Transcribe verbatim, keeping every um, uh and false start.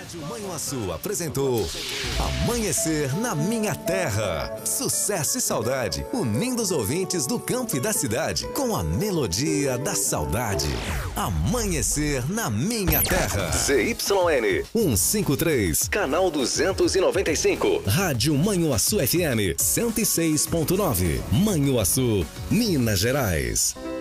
Rádio Manhuaçu apresentou Amanhecer na Minha Terra. Sucesso e saudade, unindo os ouvintes do campo e da cidade com a melodia da saudade. Amanhecer na Minha Terra. Z Y N cento e cinquenta e três, canal duzentos e noventa e cinco. Rádio Manhuaçu F M cento e seis ponto nove. Manhuaçu, Minas Gerais.